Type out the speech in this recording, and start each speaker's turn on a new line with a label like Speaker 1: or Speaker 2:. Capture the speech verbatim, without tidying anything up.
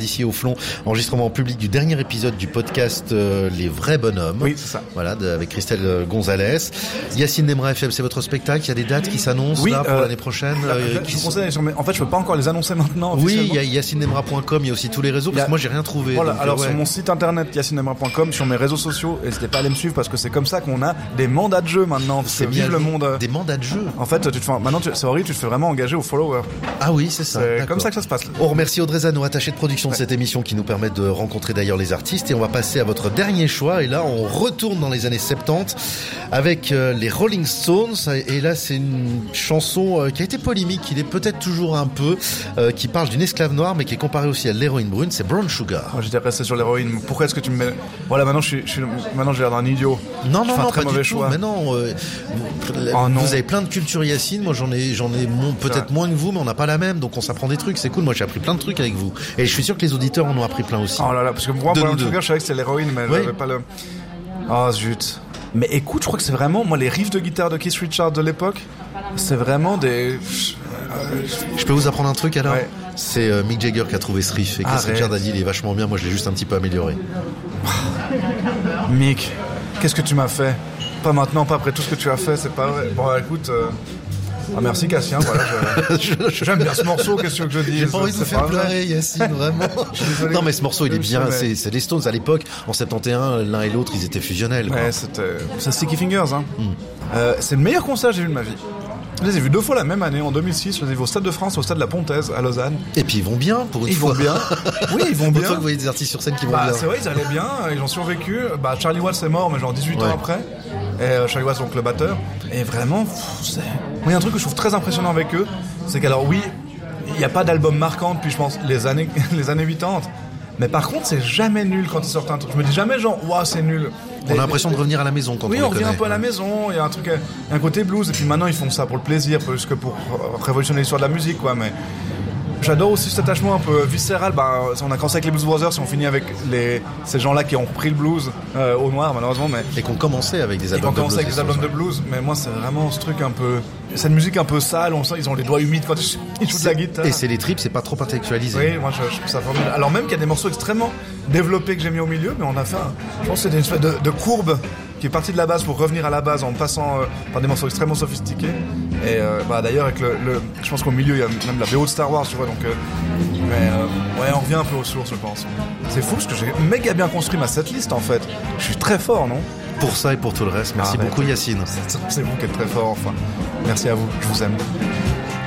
Speaker 1: ici au Flon, enregistrement en public du dernier épisode du podcast euh, Les Vrais Bonhommes.
Speaker 2: Oui, c'est ça.
Speaker 1: Voilà, de, avec Christelle Gonzalez. Yacine Nemra F M, c'est votre spectacle. Il y a des dates qui s'annoncent
Speaker 2: oui,
Speaker 1: là pour
Speaker 2: euh,
Speaker 1: l'année prochaine.
Speaker 2: Là,
Speaker 1: euh,
Speaker 2: je,
Speaker 1: qui
Speaker 2: je vous
Speaker 1: sont...
Speaker 2: conseille sur mes... En fait, je peux pas encore les annoncer maintenant.
Speaker 1: Oui, il y a yacine nemra point com, il y a aussi tous les réseaux, parce
Speaker 2: a...
Speaker 1: que moi j'ai rien trouvé.
Speaker 2: Voilà,
Speaker 1: donc,
Speaker 2: alors
Speaker 1: euh, ouais.
Speaker 2: sur mon site internet yacine nemra point com, sur mes réseaux sociaux, n'hésitez pas à aller me suivre parce que c'est comme ça qu'on a des mandats de jeu maintenant.
Speaker 1: C'est
Speaker 2: vive
Speaker 1: bien
Speaker 2: le monde.
Speaker 1: Des mandats de jeu.
Speaker 2: En fait, tu te fais... maintenant tu... c'est horrible, tu te fais vraiment engager aux followers.
Speaker 1: Ah oui, c'est ça.
Speaker 2: C'est
Speaker 1: d'accord.
Speaker 2: comme ça que ça se passe.
Speaker 1: On remercie Audrey Zano, attachée de production
Speaker 2: ouais.
Speaker 1: de cette émission, qui nous permet de rencontrer d'ailleurs les artistes. Et on va passer à votre dernier choix. Et là, on retourne dans les années soixante-dix avec euh, les Rolling Stones. Et là, c'est une chanson euh, qui a été polémique, qui l'est peut-être toujours un peu, euh, qui parle d'une esclave noire, mais qui est comparée aussi à l'héroïne brune. C'est Brown Sugar.
Speaker 2: Moi, j'étais resté sur l'héroïne. Pourquoi est-ce que tu me mets... Voilà, maintenant, je suis, je suis... maintenant, j'ai l'air d'un idiot.
Speaker 1: Non, non,
Speaker 2: je fais
Speaker 1: non,
Speaker 2: un très
Speaker 1: pas
Speaker 2: mauvais
Speaker 1: du
Speaker 2: choix.
Speaker 1: tout. Mais non, euh,
Speaker 2: oh, non.
Speaker 1: Vous avez plein de culture, Yacine. Moi, j'en ai, j'en ai mon, peut-être moins que vous, mais on n'a pas la même. Donc, on s'apprend des trucs. C'est cool. Moi, j'ai appris plein de trucs avec vous. Et je suis sûr que les auditeurs en ont appris plein aussi.
Speaker 2: Oh là là, parce que moi, Brown Sugar, je savais que c'était l'héroïne, mais
Speaker 1: oui.
Speaker 2: j'avais pas le... Oh, zut. Mais écoute, je crois que c'est vraiment... Moi, les riffs de guitare de Keith Richards de l'époque, c'est vraiment des...
Speaker 1: Je peux vous apprendre un truc, alors
Speaker 2: ouais.
Speaker 1: C'est euh, Mick Jagger qui a trouvé ce riff. Et Keith Richards a dit, il est vachement bien. Moi, je l'ai juste un petit peu amélioré.
Speaker 2: Mick, qu'est-ce que tu m'as fait? Pas maintenant, pas après tout ce que tu as fait, c'est pas vrai. Bon, écoute... Euh... Ah, merci Cassien, voilà, je... j'aime bien ce morceau, qu'est-ce que je dis?
Speaker 1: J'ai pas envie de vous faire pleurer, Yacine, vraiment. Non, mais ce morceau, il est bien,
Speaker 2: mais...
Speaker 1: c'est, c'est les Stones à l'époque, en soixante et un, l'un et l'autre, ils étaient fusionnels.
Speaker 2: Ouais,
Speaker 1: quoi.
Speaker 2: c'était, c'est Sticky Fingers, hein.
Speaker 1: Mm.
Speaker 2: Euh, c'est le meilleur concert que j'ai vu de ma vie. Je les ai vus deux fois la même année, en deux mille six, je les ai vus au Stade de France, au Stade de la Pontaise, à Lausanne.
Speaker 1: Et puis ils vont bien, pour une
Speaker 2: ils
Speaker 1: fois.
Speaker 2: Ils vont bien. Oui, ils vont bien.
Speaker 1: Pour que vous voyez des artistes sur scène qui vont
Speaker 2: bah,
Speaker 1: bien.
Speaker 2: C'est vrai, ils allaient bien, ils ont survécu. Bah, Charlie Watts est mort, mais genre dix-huit
Speaker 1: ouais.
Speaker 2: ans après. Et euh, Charlie Watts, donc le batteur. Et vraiment, pff, c'est... Moi, il y a un truc que je trouve très impressionnant avec eux, c'est qu'alors oui, il n'y a pas d'album marquant depuis, je pense, les années, les années quatre-vingt-dix. Mais par contre, c'est jamais nul quand ils sortent un truc. Je me dis jamais genre, waouh, c'est nul.
Speaker 1: On a l'impression de revenir à la maison quand
Speaker 2: oui,
Speaker 1: on les
Speaker 2: on revient
Speaker 1: connaît.
Speaker 2: un peu à la maison. Il y a un truc, un côté blues. Et puis maintenant, ils font ça pour le plaisir, plus que pour révolutionner l'histoire de la musique, quoi. Mais j'adore aussi cet attachement un peu viscéral. Bah, on a commencé avec les Blues Brothers, et on finit avec les ces gens-là qui ont pris le blues euh, au noir, malheureusement. Mais
Speaker 1: et qu'on commençait avec des albums de blues.
Speaker 2: Et qu'on commençait avec des albums de blues. Mais moi, c'est vraiment ce truc un peu, cette musique un peu sale. On sent ils ont les doigts humides quand ils jouent de la guitare.
Speaker 1: Et c'est les tripes, c'est pas trop intellectualisé.
Speaker 2: Oui, moi je, je trouve ça formidable. Alors même qu'il y a des morceaux extrêmement développés que j'ai mis au milieu, mais on a fait, un, je pense que c'est une espèce de, de courbe qui est partie de la base pour revenir à la base en passant euh, par des morceaux extrêmement sophistiqués. Et euh, bah, d'ailleurs, avec le, le, je pense qu'au milieu il y a même la B O de Star Wars, tu vois. Donc, euh, mais euh, ouais, on revient un peu aux sources, je pense. C'est fou parce que j'ai méga bien construit ma setlist en fait. Je suis très fort, non?
Speaker 1: Pour ça et pour tout le reste. Merci ah, beaucoup, Yacine.
Speaker 2: C'est, c'est vous qui êtes très fort, enfin. Merci à vous. Je vous aime.